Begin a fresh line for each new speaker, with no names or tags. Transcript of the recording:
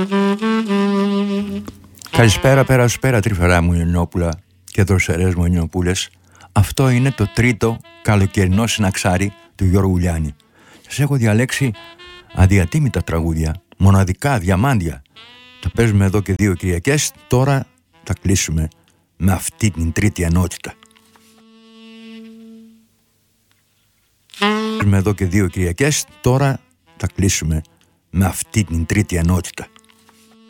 Καλησπέρα, πέρα τρυφερά μου Ελληνόπουλα και δροσερές μου Ελληνοπούλες. Αυτό είναι το τρίτο καλοκαιρινό συναξάρι του Γιώργου Λιάννη. Σας έχω διαλέξει αδιατίμητα τραγούδια, μοναδικά, διαμάντια. Τα παίζουμε εδώ και 2 Κυριακές, τώρα θα κλείσουμε με αυτή την τρίτη ενότητα. Εδώ και 2 Κυριακές, τώρα θα κλείσουμε με αυτή την τρίτη ενότητα.